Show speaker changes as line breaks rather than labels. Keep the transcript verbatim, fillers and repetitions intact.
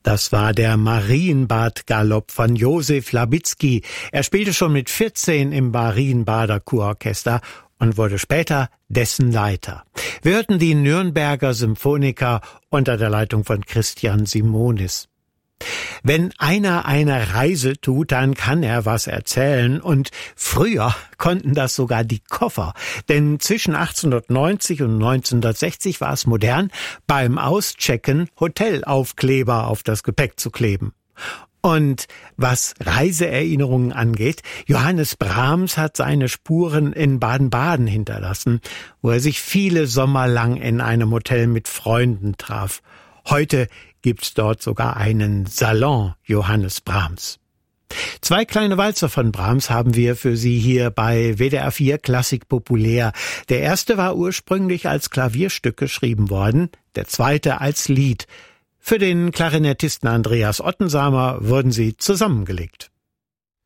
Das war der Marienbad-Galopp von Josef Labitzky. Er spielte schon mit vierzehn im Marienbader Kurorchester und wurde später dessen Leiter. Wir hörten die Nürnberger Symphoniker unter der Leitung von Christian Simonis. Wenn einer eine Reise tut, dann kann er was erzählen, und früher konnten das sogar die Koffer, denn zwischen achtzehnhundertneunzig und neunzehnhundertsechzig war es modern, beim Auschecken Hotelaufkleber auf das Gepäck zu kleben. Und was Reiseerinnerungen angeht, Johannes Brahms hat seine Spuren in Baden-Baden hinterlassen, wo er sich viele Sommer lang in einem Hotel mit Freunden traf. Heute gibt's dort sogar einen Salon Johannes Brahms. Zwei kleine Walzer von Brahms haben wir für Sie hier bei W D R vier Klassik populär. Der erste war ursprünglich als Klavierstück geschrieben worden, der zweite als Lied. Für den Klarinettisten Andreas Ottensamer wurden sie zusammengelegt.